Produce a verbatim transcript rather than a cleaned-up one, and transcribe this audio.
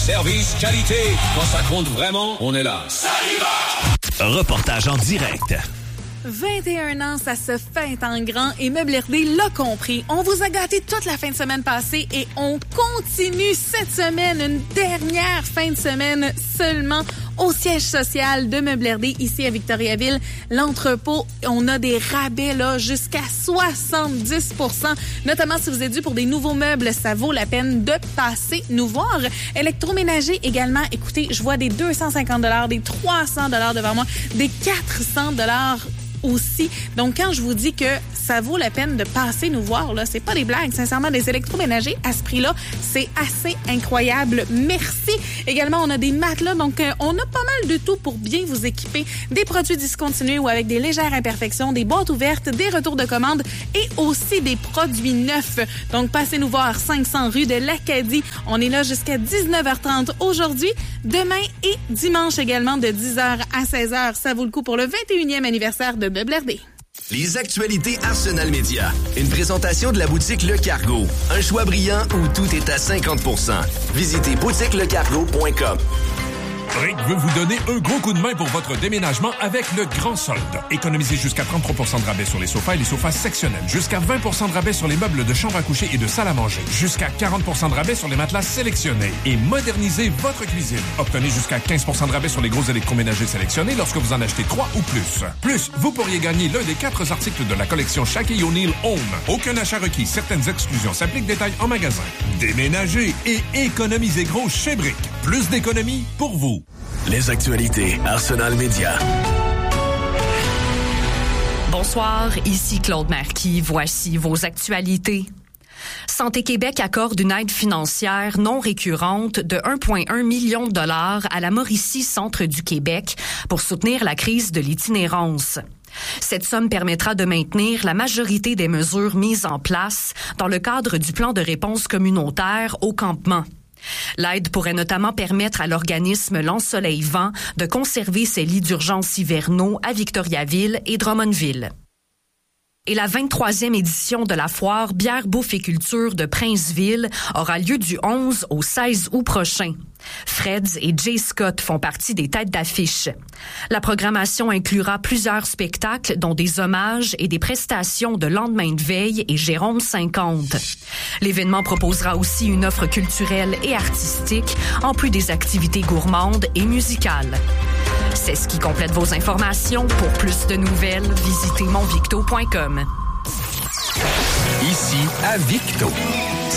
service, qualité. Quand ça compte vraiment, on est là. Ça y va! Reportage en direct. vingt et un ans, ça se fête en grand et Meubles R D l'a compris. On vous a gâté toute la fin de semaine passée et on continue cette semaine, une dernière fin de semaine seulement au siège social de Meubles R D ici à Victoriaville. L'entrepôt, on a des rabais là jusqu'à soixante-dix pour cent, notamment si vous êtes dû pour des nouveaux meubles, ça vaut la peine de passer nous voir. Électroménager également, écoutez, je vois des deux cent cinquante dollars, des trois cents dollars devant moi, des quatre cents dollars aussi. Donc, quand je vous dis que ça vaut la peine de passer nous voir, là, c'est pas des blagues. Sincèrement, des électroménagers à ce prix-là, c'est assez incroyable. Merci. Également, on a des matelas. Donc, euh, on a pas mal de tout pour bien vous équiper. Des produits discontinués ou avec des légères imperfections, des boîtes ouvertes, des retours de commandes et aussi des produits neufs. Donc, passez nous voir cinq cents rue de l'Acadie. On est là jusqu'à dix-neuf heures trente aujourd'hui, demain et dimanche également de dix heures à seize heures. Ça vaut le coup pour le vingt et unième anniversaire de Meubles R D. Les actualités Arsenal Média. Une présentation de la boutique Le Cargo. Un choix brillant où tout est à cinquante pour cent. Visitez boutique le cargo point com. Rick veut vous donner un gros coup de main pour votre déménagement avec le grand solde. Économisez jusqu'à trente-trois pour cent de rabais sur les sofas et les sofas sectionnels. Jusqu'à vingt pour cent de rabais sur les meubles de chambre à coucher et de salle à manger. Jusqu'à quarante pour cent de rabais sur les matelas sélectionnés. Et modernisez votre cuisine. Obtenez jusqu'à quinze pour cent de rabais sur les gros électroménagers sélectionnés lorsque vous en achetez trois ou plus. Plus, vous pourriez gagner l'un des quatre articles de la collection Shaquille O'Neal Home. Aucun achat requis. Certaines exclusions s'appliquent. Détails en magasin. Déménagez et économisez gros chez Brick. Plus d'économies pour vous. Les actualités Arsenal Média. Bonsoir, ici Claude Marquis. Voici vos actualités. Santé Québec accorde une aide financière non récurrente de un virgule un million de dollars à la Mauricie Centre du Québec pour soutenir la crise de l'itinérance. Cette somme permettra de maintenir la majorité des mesures mises en place dans le cadre du plan de réponse communautaire au campement. L'aide pourrait notamment permettre à l'organisme L'Ensoleil-Vent de conserver ses lits d'urgence hivernaux à Victoriaville et Drummondville. Et la vingt-troisième édition de la foire Bière, Bouffe et Culture de Princeville aura lieu du onze au seize août prochain. Freds et Jay Scott font partie des têtes d'affiche. La programmation inclura plusieurs spectacles, dont des hommages et des prestations de lendemain de veille et Jérôme cinquante. L'événement proposera aussi une offre culturelle et artistique, en plus des activités gourmandes et musicales. C'est ce qui complète vos informations. Pour plus de nouvelles, visitez mon victo point com. Ici à Victo.